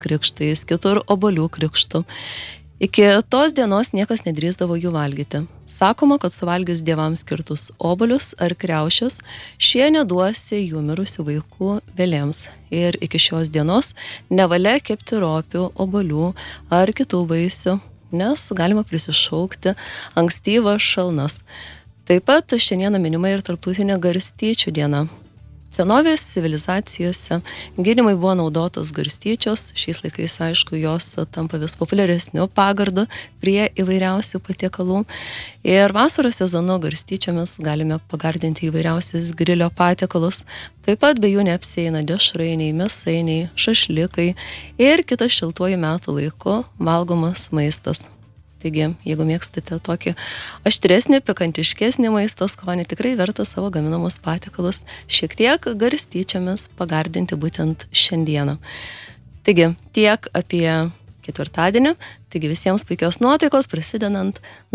krikštais, kitur obuolių krikštų. Iki tos dienos niekas nedrįsdavo jų valgyti. Sakoma, kad suvalgius dievams skirtus obuolius ar kriaušes, šie neduosi jų mirusių vaikų vėlėms. Ir iki šios dienos nevalia kepti ropių, obuolių ar kitų vaisių, nes galima prisišaukti ankstyvas šalnas. Taip pat šiandieną minima ir tarptautinė garstyčių diena. Senovės civilizacijose gydymai buvo naudotos garstyčios, šiais laikais, aišku, jos tampa vis populiaresniu pagardu prie įvairiausių patiekalų. Ir vasaros sezonu garstyčiomis galime pagardinti įvairiausius grilio patiekalus. Taip pat be jų neapsieina dešrainiai, mėsainiai, šašlikai ir kitas šiltuoju metų laiku valgomas maistas. Taigi, jeigu mėgstate tokį aštresnį, pikantiškesnį maisto skonį, tikrai verta savo gaminamus patiekalus šiek tiek garstyčiomis pagardinti būtent šiandieną. Taigi, tiek apie ketvirtadienį. Taigi visiems puikios nuotaikos, prasidedant